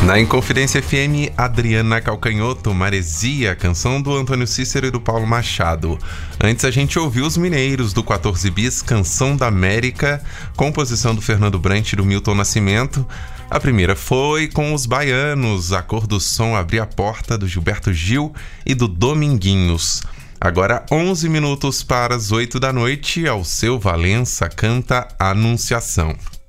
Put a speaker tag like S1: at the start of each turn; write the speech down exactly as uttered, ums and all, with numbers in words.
S1: Na Inconfidência F M, Adriana Calcanhoto, Maresia, canção do Antônio Cícero e do Paulo Machado. Antes a gente ouviu Os Mineiros, do quatorze bis, Canção da América, composição do Fernando Brant e do Milton Nascimento. A primeira foi com Os Baianos, A Cor do Som, Abrir a Porta, do Gilberto Gil e do Dominguinhos. Agora onze minutos para as oito da noite, Alceu Valença canta Anunciação.